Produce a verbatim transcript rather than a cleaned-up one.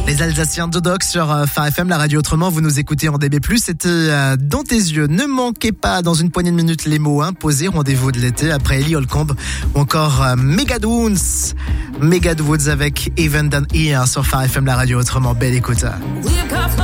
Les Alsaciens Dodox sur euh, Phare F M, la radio autrement, vous nous écoutez en D B plus, c'était euh, dans tes yeux. Ne manquez pas dans une poignée de minutes les mots imposés, rendez-vous de l'été après Ellie Holcomb ou encore euh, Megadoons. Megadoons avec Even Done Here sur Phare F M, la radio autrement, belle écoute.